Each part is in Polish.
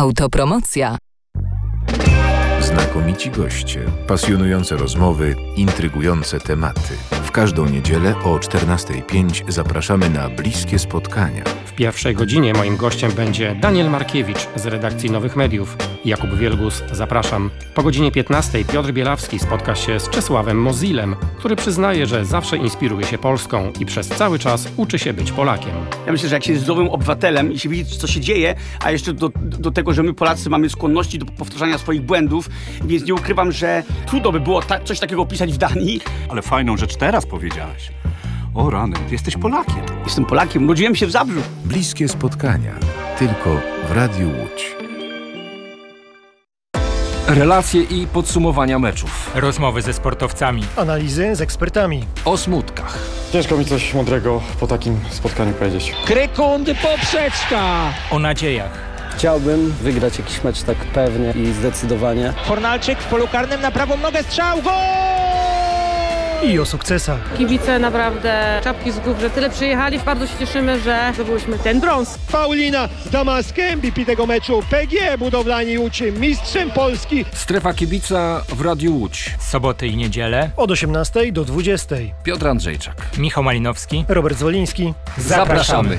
Autopromocja. Znakomici goście, pasjonujące rozmowy, intrygujące tematy. W każdą niedzielę o 14:05 zapraszamy na bliskie spotkania. W pierwszej godzinie moim gościem będzie Daniel Markiewicz z redakcji Nowych Mediów. Jakub Wielgus, zapraszam. Po godzinie 15:00 Piotr Bielawski spotka się z Czesławem Mozilem, który przyznaje, że zawsze inspiruje się Polską i przez cały czas uczy się być Polakiem. Ja myślę, że jak się jest zdrowym obywatelem i się widzi, co się dzieje, a jeszcze do tego, że my Polacy mamy skłonności do powtarzania swoich błędów, więc nie ukrywam, że trudno by było coś takiego pisać w Danii. Ale fajną rzecz teraz powiedziałeś. O rany, jesteś Polakiem. Jestem Polakiem, urodziłem się w Zabrzu. Bliskie spotkania. Tylko w Radiu Łódź. Relacje i podsumowania meczów. Rozmowy ze sportowcami. Analizy z ekspertami. O smutkach. Ciężko mi coś mądrego po takim spotkaniu powiedzieć. Krykundy poprzeczka. O nadziejach. Chciałbym wygrać jakiś mecz tak pewnie i zdecydowanie. Fornalczyk w polu karnym na prawą nogę, strzał, gol! I o sukcesach. Kibice naprawdę czapki z głów, że tyle przyjechali. Bardzo się cieszymy, że zdobyliśmy ten brąz. Paulina Damaskę, MVP tego meczu. PGE Budowlani Łódź, mistrzem Polski. Strefa kibica w Radiu Łódź. Soboty i niedzielę. Od 18:00 do 20:00. Piotr Andrzejczak. Michał Malinowski. Robert Zwoliński. Zapraszamy.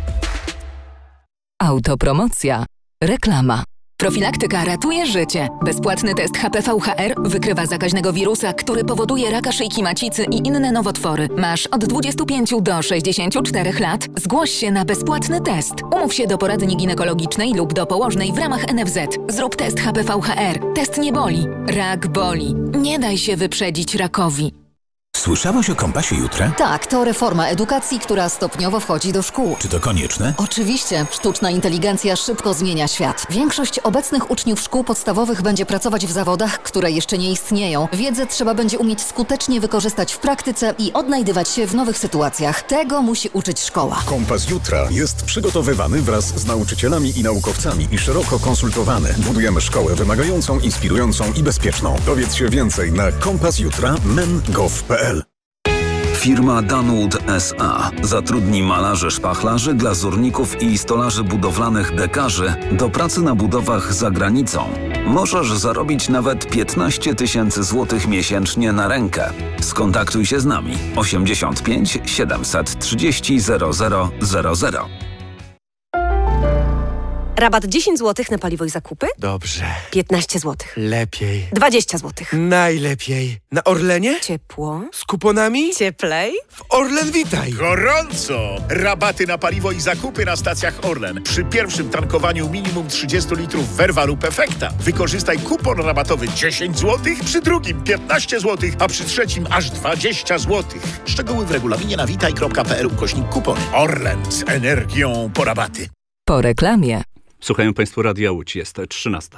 Autopromocja. Reklama. Profilaktyka ratuje życie. Bezpłatny test HPV-HR wykrywa zakaźnego wirusa, który powoduje raka szyjki macicy i inne nowotwory. Masz od 25 do 64 lat? Zgłoś się na bezpłatny test. Umów się do poradni ginekologicznej lub do położnej w ramach NFZ. Zrób test HPV-HR. Test nie boli. Rak boli. Nie daj się wyprzedzić rakowi. Słyszałaś o Kompasie Jutra? Tak, to reforma edukacji, która stopniowo wchodzi do szkół. Czy to konieczne? Oczywiście. Sztuczna inteligencja szybko zmienia świat. Większość obecnych uczniów szkół podstawowych będzie pracować w zawodach, które jeszcze nie istnieją. Wiedzę trzeba będzie umieć skutecznie wykorzystać w praktyce i odnajdywać się w nowych sytuacjach. Tego musi uczyć szkoła. Kompas Jutra jest przygotowywany wraz z nauczycielami i naukowcami i szeroko konsultowany. Budujemy szkołę wymagającą, inspirującą i bezpieczną. Dowiedz się więcej na kompasjutra.men.gov.pl. Firma Danwood S.A. zatrudni malarzy, szpachlarzy, glazurników i stolarzy budowlanych dekarzy do pracy na budowach za granicą. Możesz zarobić nawet 15 000 złotych miesięcznie na rękę. Skontaktuj się z nami 85 730 0000. Rabat 10 zł na paliwo i zakupy? Dobrze. 15 zł. Lepiej. 20 zł. Najlepiej. Na Orlenie? Ciepło. Z kuponami? Cieplej. W Orlen Witaj. Gorąco! Rabaty na paliwo i zakupy na stacjach Orlen. Przy pierwszym tankowaniu minimum 30 litrów Verva lub Efekta. Wykorzystaj kupon rabatowy 10 zł, przy drugim 15 zł, a przy trzecim aż 20 zł. Szczegóły w regulaminie na witaj.pl/kupony. Orlen z energią po rabaty. Po reklamie. Słuchają Państwo Radia Łódź, jest 13:00.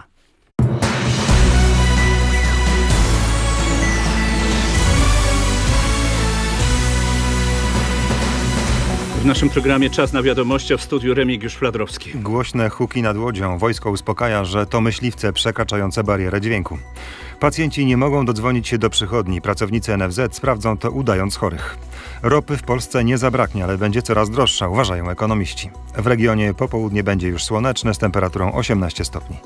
W naszym programie Czas na wiadomości, w studiu Remigiusz Fladrowski. Głośne huki nad Łodzią. Wojsko uspokaja, że to myśliwce przekraczające barierę dźwięku. Pacjenci nie mogą dodzwonić się do przychodni. Pracownicy NFZ sprawdzą to, udając chorych. Ropy w Polsce nie zabraknie, ale będzie coraz droższa, uważają ekonomiści. W regionie popołudnie będzie już słoneczne z temperaturą 18 stopni.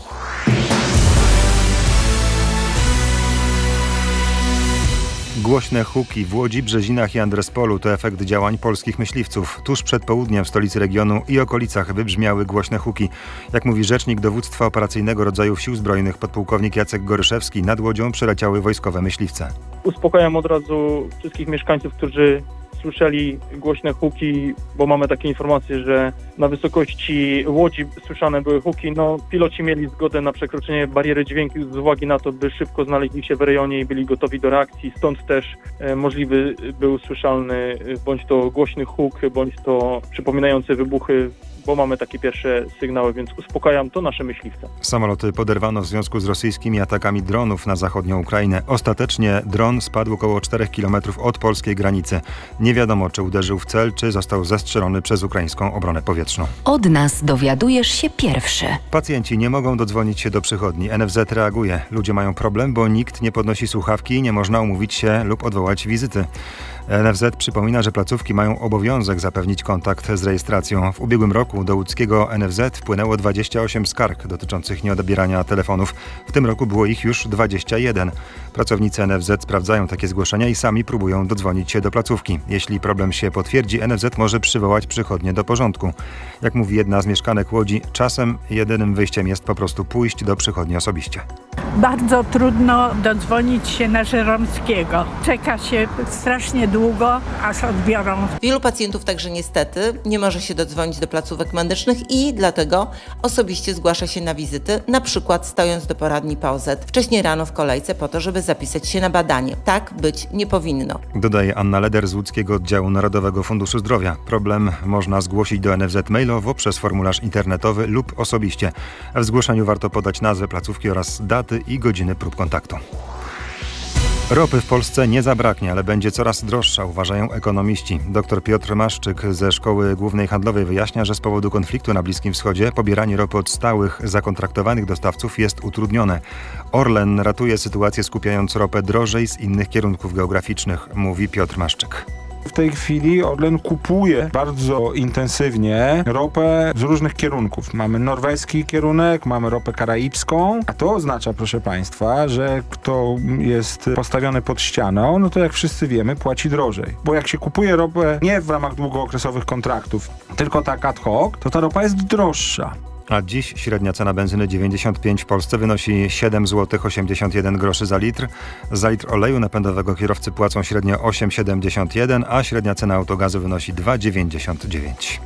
Głośne huki w Łodzi, Brzezinach i Andrespolu to efekt działań polskich myśliwców. Tuż przed południem w stolicy regionu i okolicach wybrzmiały głośne huki. Jak mówi rzecznik dowództwa operacyjnego rodzajów Sił Zbrojnych podpułkownik Jacek Goryszewski, nad Łodzią przeleciały wojskowe myśliwce. Uspokajam od razu wszystkich mieszkańców, którzy słyszeli głośne huki, bo mamy takie informacje, że na wysokości Łodzi słyszane były huki. Piloci mieli zgodę na przekroczenie bariery dźwięku z uwagi na to, by szybko znaleźli się w rejonie i byli gotowi do reakcji. Stąd też możliwy był słyszalny bądź to głośny huk, bądź to przypominające wybuchy, bo mamy takie pierwsze sygnały, więc uspokajam, to nasze myśliwce. Samoloty poderwano w związku z rosyjskimi atakami dronów na zachodnią Ukrainę. Ostatecznie dron spadł około 4 km od polskiej granicy. Nie wiadomo, czy uderzył w cel, czy został zestrzelony przez ukraińską obronę powietrzną. Od nas dowiadujesz się pierwszy. Pacjenci nie mogą dodzwonić się do przychodni. NFZ reaguje. Ludzie mają problem, bo nikt nie podnosi słuchawki i nie można umówić się lub odwołać wizyty. NFZ przypomina, że placówki mają obowiązek zapewnić kontakt z rejestracją. W ubiegłym roku do łódzkiego NFZ wpłynęło 28 skarg dotyczących nieodbierania telefonów. W tym roku było ich już 21. Pracownicy NFZ sprawdzają takie zgłoszenia i sami próbują dodzwonić się do placówki. Jeśli problem się potwierdzi, NFZ może przywołać przychodnie do porządku. Jak mówi jedna z mieszkanek Łodzi, czasem jedynym wyjściem jest po prostu pójść do przychodni osobiście. Bardzo trudno dodzwonić się na Żeromskiego. Czeka się strasznie długo, aż odbiorą. Wielu pacjentów także niestety nie może się dodzwonić do placówek medycznych i dlatego osobiście zgłasza się na wizyty, na przykład stojąc do poradni POZ wcześniej rano w kolejce po to, żeby zapisać się na badanie. Tak być nie powinno. Dodaje Anna Leder z łódzkiego oddziału Narodowego Funduszu Zdrowia. Problem można zgłosić do NFZ mailowo, przez formularz internetowy lub osobiście. W zgłoszeniu warto podać nazwę placówki oraz daty i godziny prób kontaktu. Ropy w Polsce nie zabraknie, ale będzie coraz droższa, uważają ekonomiści. Dr Piotr Maszczyk ze Szkoły Głównej Handlowej wyjaśnia, że z powodu konfliktu na Bliskim Wschodzie pobieranie ropy od stałych, zakontraktowanych dostawców jest utrudnione. Orlen ratuje sytuację, skupiając ropę drożej z innych kierunków geograficznych, mówi Piotr Maszczyk. W tej chwili Orlen kupuje bardzo intensywnie ropę z różnych kierunków. Mamy norweski kierunek, mamy ropę karaibską, a to oznacza, proszę Państwa, że kto jest postawiony pod ścianą, no to jak wszyscy wiemy, płaci drożej. Bo jak się kupuje ropę nie w ramach długookresowych kontraktów, tylko tak ad hoc, to ta ropa jest droższa. A dziś średnia cena benzyny 95 w Polsce wynosi 7,81 zł za litr. Za litr oleju napędowego kierowcy płacą średnio 8,71, a średnia cena autogazu wynosi 2,99.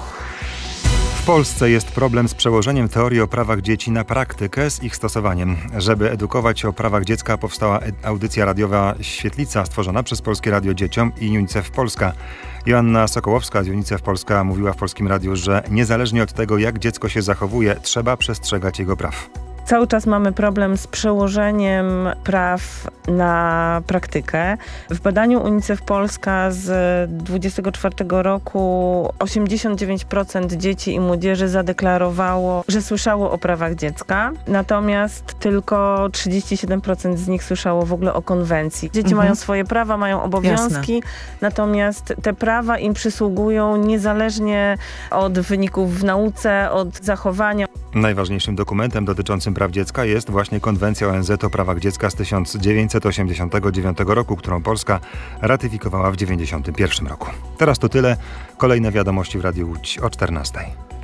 W Polsce jest problem z przełożeniem teorii o prawach dzieci na praktykę z ich stosowaniem. Żeby edukować o prawach dziecka, powstała audycja radiowa Świetlica, stworzona przez Polskie Radio Dzieciom i UNICEF Polska. Joanna Sokołowska z UNICEF Polska mówiła w Polskim Radiu, że niezależnie od tego, jak dziecko się zachowuje, trzeba przestrzegać jego praw. Cały czas mamy problem z przełożeniem praw na praktykę. W badaniu UNICEF Polska z 2024 roku 89% dzieci i młodzieży zadeklarowało, że słyszało o prawach dziecka, natomiast tylko 37% z nich słyszało w ogóle o konwencji. Dzieci mają swoje prawa, mają obowiązki, jasne, natomiast te prawa im przysługują niezależnie od wyników w nauce, od zachowania. Najważniejszym dokumentem dotyczącym praw dziecka jest właśnie Konwencja ONZ o prawach dziecka z 1989 roku, którą Polska ratyfikowała w 1991 roku. Teraz to tyle. Kolejne wiadomości w Radiu Łódź o 14:00.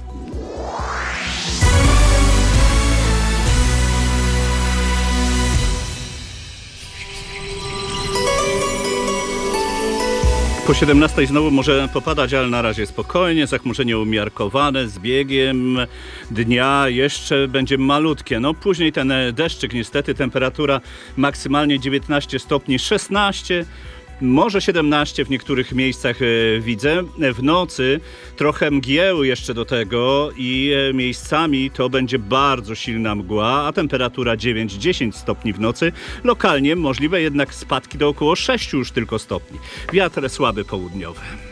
Po 17:00 znowu może popadać, ale na razie spokojnie, zachmurzenie umiarkowane, z biegiem dnia jeszcze będzie malutkie. No później ten deszczyk niestety, temperatura maksymalnie 19 stopni, 16, może 17 w niektórych miejscach widzę. W nocy trochę mgieł jeszcze do tego i miejscami to będzie bardzo silna mgła, a temperatura 9-10 stopni w nocy. Lokalnie możliwe jednak spadki do około 6 już tylko stopni. Wiatr słaby południowy.